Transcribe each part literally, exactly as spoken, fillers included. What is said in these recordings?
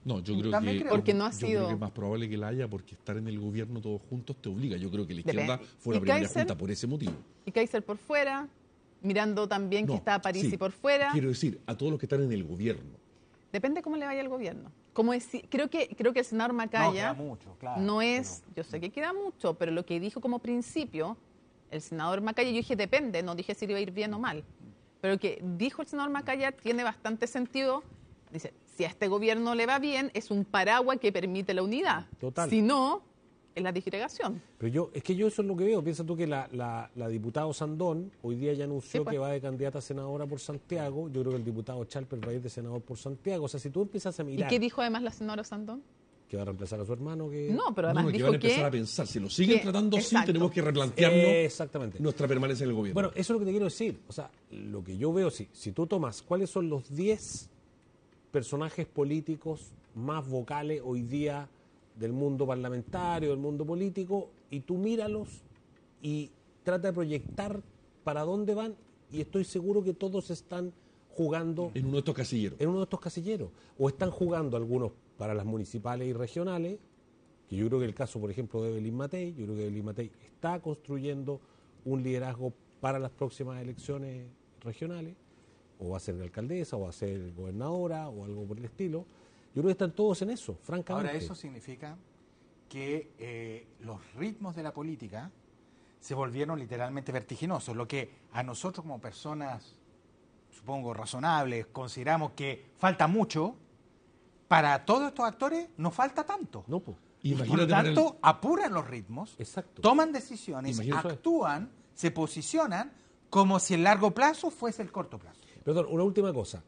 No, yo creo También que creo. Porque no ha yo sido- creo que es más probable que la haya porque estar en el gobierno todos juntos te obliga. Yo creo que la izquierda Depende. fue la ¿Y primera Kaiser? junta por ese motivo. Y Kaiser por fuera, mirando también No, que está París sí, y por fuera. Quiero decir, a todos los que están en el gobierno. Depende cómo le vaya al gobierno. Como deci- creo que creo que el senador No, Macaya queda mucho, claro. no es, yo sé que queda mucho, pero lo que dijo como principio el senador Macaya, yo dije depende, no dije si le iba a ir bien o mal. Pero lo que dijo el senador Macaya tiene bastante sentido. Dice, si a este gobierno le va bien, es un paraguas que permite la unidad. Total. Si no, es la disgregación. Pero yo, es que yo eso es lo que veo. Piensa tú que la, la, la diputada Sandón hoy día ya anunció Sí, pues. que va de candidata a senadora por Santiago. Yo creo que el diputado Chalper va a ir de senador por Santiago. O sea, si tú empiezas a ¿Y mirar qué dijo además la senadora Sandón? que va a reemplazar a su hermano, que... No, pero No, además no, que dijo van a empezar que... a pensar. Si lo siguen que- tratando así, exacto. tenemos que replantearnos Eh, exactamente. nuestra permanencia en el gobierno. Bueno, eso es lo que te quiero decir. O sea, lo que yo veo, si, si tú tomas cuáles son los diez personajes políticos más vocales hoy día del mundo parlamentario, del mundo político, y tú míralos y trata de proyectar para dónde van, y estoy seguro que todos están jugando en uno de estos casilleros. en uno de estos casilleros. O están jugando algunos para las municipales y regionales, que yo creo que el caso, por ejemplo, de Evelyn Matei, yo creo que Evelyn Matei está construyendo un liderazgo para las próximas elecciones regionales, o va a ser alcaldesa, o va a ser gobernadora, o algo por el estilo. Yo creo que están todos en eso, francamente. Ahora, eso significa que eh, los ritmos de la política se volvieron literalmente vertiginosos, lo que a nosotros como personas, supongo, razonables, consideramos que falta mucho, para todos estos actores no falta tanto. No, pues. Y por lo Imagínate para el- tanto, apuran los ritmos, Exacto. toman decisiones, Imagínate- actúan, se posicionan como si el largo plazo fuese el corto plazo. Perdón, una última cosa.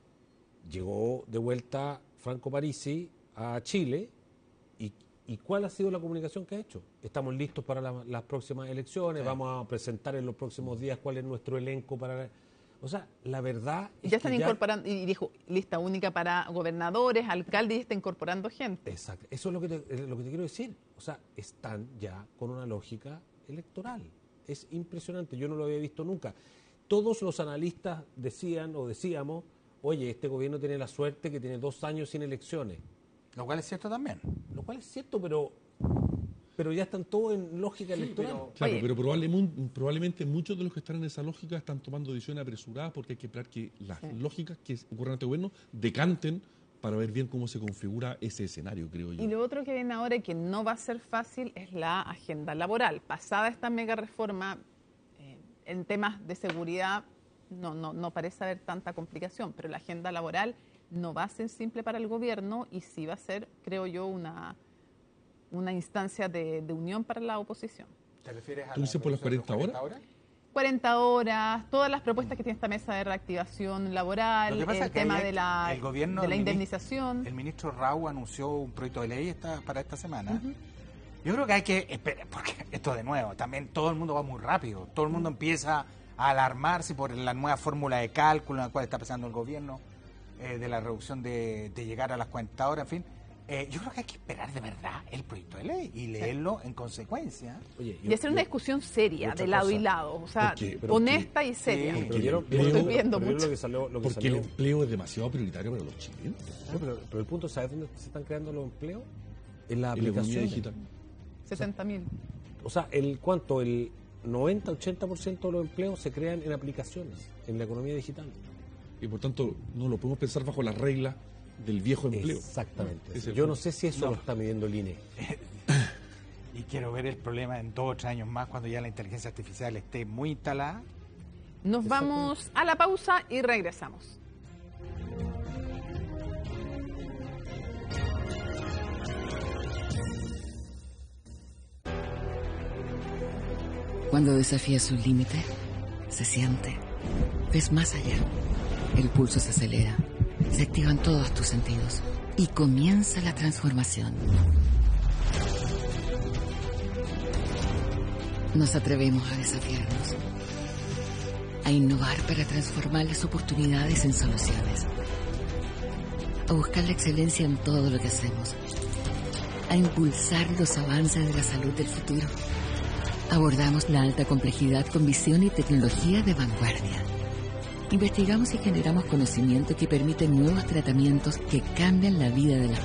Llegó de vuelta Franco Parisi a Chile, y, y ¿cuál ha sido la comunicación que ha hecho? Estamos listos para la- las próximas elecciones, Sí. vamos a presentar en los próximos días cuál es nuestro elenco para... O sea, la verdad es Ya están que incorporando, y dijo, lista única para gobernadores, alcaldes, y está incorporando gente. Exacto, eso es lo que, te, es lo que te quiero decir. O sea, están ya con una lógica electoral. Es impresionante, yo no lo había visto nunca. Todos los analistas decían o decíamos, oye, este gobierno tiene la suerte que tiene dos años sin elecciones. Lo cual es cierto también. Lo cual es cierto, pero, pero ya están todos en lógica electoral. Claro, Oye. pero probablemente, probablemente muchos de los que están en esa lógica están tomando decisiones apresuradas porque hay que esperar que las Sí. lógicas que ocurran en este gobierno decanten para ver bien cómo se configura ese escenario, creo yo. Y lo otro que viene ahora y que no va a ser fácil es la agenda laboral. Pasada esta mega reforma, eh, en temas de seguridad no, no, no parece haber tanta complicación, pero la agenda laboral no va a ser simple para el gobierno y sí va a ser, creo yo, una, una instancia de, de unión para la oposición. ¿Te refieres a ¿Tú la dices por las reducción de los cuarenta horas? cuarenta horas, todas las propuestas que tiene esta mesa de reactivación laboral, Lo que pasa el es que tema ayer de la, el gobierno, de la el mini- indemnización. El ministro Rau anunció un proyecto de ley esta, para esta semana. Yo creo que hay que esperar, porque esto de nuevo, también todo el mundo va muy rápido. Todo el mundo empieza a alarmarse por la nueva fórmula de cálculo en la cual está pensando el gobierno, eh, de la reducción de, de llegar a las cuarenta horas, en fin. Eh, yo creo que hay que esperar de verdad el proyecto de ley y leerlo en consecuencia. Oye, Y hacer una discusión seria, otra de lado cosa. y lado, o sea, Porque- pero honesta y seria. Sí, Pero Porque vieron- el vieron- empleo- Estoy viendo pero vieron mucho. lo que salió, lo que Porque el salió. empleo es demasiado prioritario para los chilenos. No, pero, pero el punto, ¿sabes dónde se están creando los empleos? En las En la economía aplicaciones. digital. setenta mil. O sea, el ¿cuánto? El noventa, ochenta por ciento de los empleos se crean en aplicaciones, en la economía digital. Y por tanto, no lo podemos pensar bajo las reglas del viejo empleo. Exactamente. Ese es el Yo no punto. sé si eso No. lo está midiendo el I N E. Y quiero ver el problema en dos o tres años más, cuando ya la inteligencia artificial esté muy instalada. Nos vamos a la pausa y regresamos. Cuando desafías un límite, se siente. Ves más allá. El pulso se acelera. Se activan todos tus sentidos. Y comienza la transformación. Nos atrevemos a desafiarnos. A innovar para transformar las oportunidades en soluciones. A buscar la excelencia en todo lo que hacemos. A impulsar los avances de la salud del futuro. Abordamos la alta complejidad con visión y tecnología de vanguardia. Investigamos y generamos conocimiento que permite nuevos tratamientos que cambian la vida de las